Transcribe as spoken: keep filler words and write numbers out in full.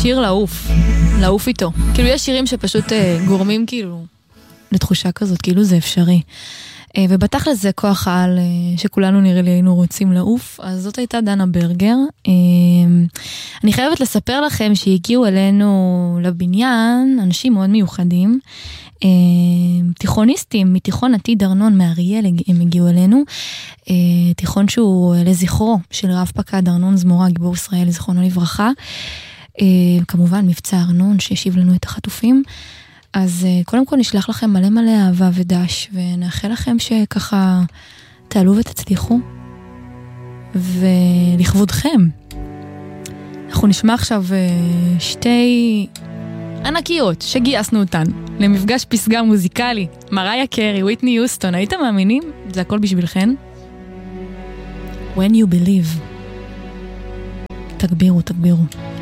שיר לעוף, לעוף איתו. כאילו יש שירים שפשוט גורמים כאילו לתחושה כזאת, כאילו זה אפשרי. ובתכל'ס זה כוח העל שכולנו נראה לי היינו רוצים לעוף, אז זאת הייתה דנה ברגר. אני חייבת לספר לכם שהגיעו אלינו לבניין אנשים מאוד מיוחדים, תיכוניסטים מתיכון עתיד ארנון מאריאל, הם הגיעו אלינו, תיכון שהוא לזכרו של רב פקד ארנון זמורה, גיבור ישראל, זכרונו לברכה, כמובן מבצע ארנון שהשיב לנו את החטופים. אז קודם כל נשלח לכם מלא מלא אהבה ודש, ונאחל לכם שככה תעלו ותצליחו, ולכבודכם אנחנו נשמע עכשיו שתי ענקיות שגייסנו אותן למפגש פסגה מוזיקלי, מריה קרי, וויטני יוסטון. הייתם מאמינים? זה הכל בשבילכן. When you believe. תגבירו, תגבירו.